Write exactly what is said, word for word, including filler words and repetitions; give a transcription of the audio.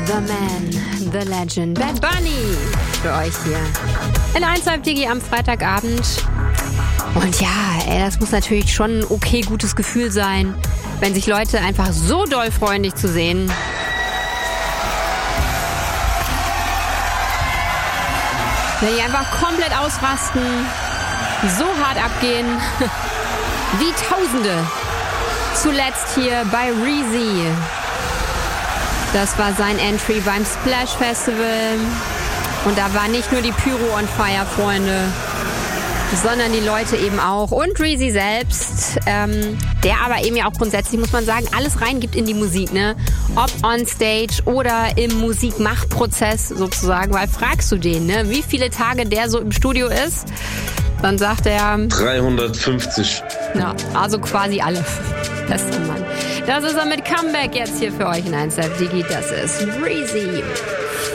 The Man, The Legend, Bad Bunny für euch hier in eins Live Digi am Freitagabend. Und ja, ey, das muss natürlich schon ein okay gutes Gefühl sein, wenn sich Leute einfach so doll freuen, dich zu sehen. Wenn die einfach komplett ausrasten, so hart abgehen, wie Tausende. Zuletzt hier bei Reezy. Das war sein Entry beim Splash Festival. Und da war nicht nur die Pyro on Fire, Freunde, sondern die Leute eben auch. Und Reezy selbst, ähm, der aber eben ja auch grundsätzlich, muss man sagen, alles reingibt in die Musik, ne? Ob on stage oder im Musikmachprozess sozusagen. Weil fragst du den, ne, wie viele Tage der so im Studio ist, dann sagt er dreihundertfünfzig. Ja, also quasi alle. Bester Mann. Das ist er mit Comeback jetzt hier für euch in eins Live Digi. Das ist Reezy.